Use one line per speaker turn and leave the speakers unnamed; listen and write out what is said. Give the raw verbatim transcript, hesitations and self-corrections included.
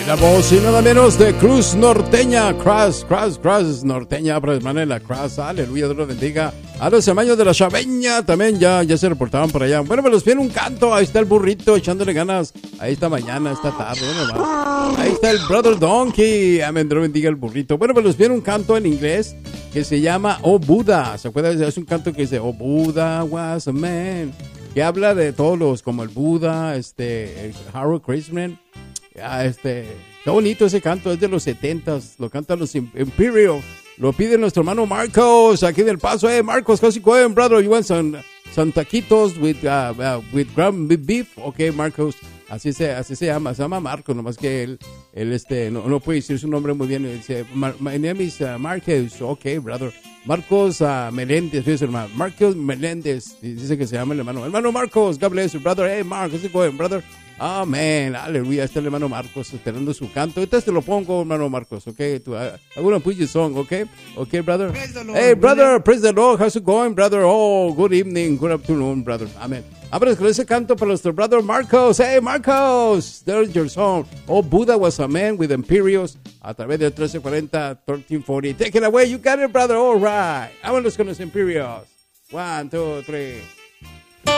La voz y nada menos de Cruz Norteña, Cruz, Cruz, Cruz Norteña, para la Cruz, aleluya, Dios los bendiga. A los hermanos de la Chaveña también ya, ya se reportaban por allá. Bueno, me los piden un canto, ahí está el burrito echándole ganas, ahí está mañana, esta tarde, bueno, ahí está el Brother Donkey, amén, Dios bendiga el burrito. Bueno, me los piden un canto en inglés que se llama Oh Buddha, ¿se acuerdan? Es un canto que dice Oh Buddha was a man, que habla de todos los, como el Buda, este, el Harold Christman. Ah, este, está bonito ese canto, es de los setentas, lo cantan los Imperial, lo pide nuestro hermano Marcos, aquí del Paso. Eh, Marcos, how's it going, brother? You want some, some taquitos with, uh, uh, with ground beef? Ok, Marcos, así se, así se llama, se llama Marcos, nomás que él, él este, no, no puede decir su nombre muy bien, dice, my name is uh, Marcos, ok, brother. Marcos uh, Meléndez, fíjese, hermano, Marcos Meléndez, dice que se llama el hermano, hermano Marcos, God bless you, brother. Hey, Mark, how's it going, brother? Amén, aleluya, está el hermano Marcos esperando su canto. Ahorita te lo pongo, hermano Marcos, ok. Tú, uh, I'm gonna put your song, ok, ok, brother. Lord, hey, brother, brother, praise the Lord, how's it going, brother? Oh, good evening, good afternoon, brother. Amén. Vámonos con ese canto para nuestro brother Marcos. Hey, Marcos, there's your song. Oh, Buddha was a man with imperials. A través del trece cuarenta, trece cuarenta. Take it away, you got it, brother. All right. Vámonos con los imperials. One, two, three.